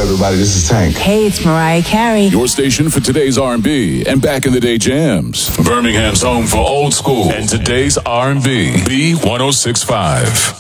everybody? This is Tank. Hey, it's Mariah Carey. Your station for today's R&B and back-in-the-day jams. Birmingham's home for old school and today's R&B. B1065.